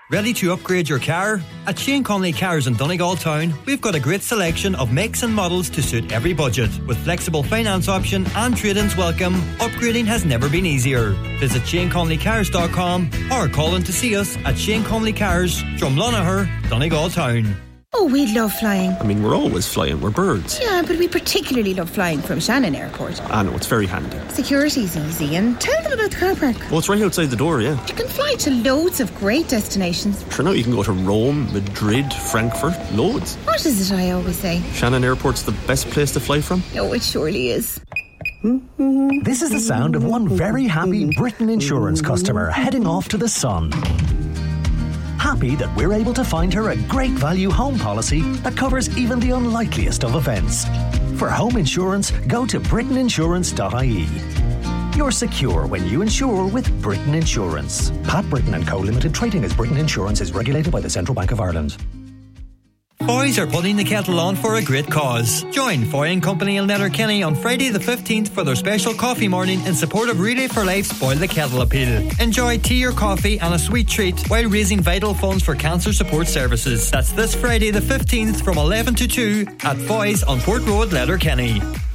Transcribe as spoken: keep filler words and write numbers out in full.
Ready to upgrade your car? At Shane Conley Cars in Donegal Town, we've got a great selection of makes and models to suit every budget. With flexible finance option and trade-ins welcome, upgrading has never been easier. Visit shane conley cars dot com or call in to see us at Shane Conley Cars, Drumlonagher, Donegal Town. Oh, we love flying. I mean, we're always flying. We're birds. Yeah, but we particularly love flying from Shannon Airport. I know, it's very handy. Security's easy, and tell them about the car park. Oh, it's right outside the door, yeah. You can fly to loads of great destinations. Sure, now you can go to Rome, Madrid, Frankfurt, loads. What is it I always say? Shannon Airport's the best place to fly from. Oh, it surely is. This is the sound of one very happy Britain Insurance customer heading off to the sun. Happy that we're able to find her a great value home policy that covers even the unlikeliest of events. For home insurance, go to britain insurance dot I E. You're secure when you insure with Britain Insurance. Pat Britain and Co Limited, trading as Britain Insurance, is regulated by the Central Bank of Ireland. Foy's are putting the kettle on for a great cause. Join Foy and Company in Letterkenny on Friday the fifteenth for their special coffee morning in support of Relay for Life's Boil the Kettle appeal. Enjoy tea or coffee and a sweet treat while raising vital funds for cancer support services. That's this Friday the fifteenth from eleven to two at Foy's on Port Road, Letterkenny.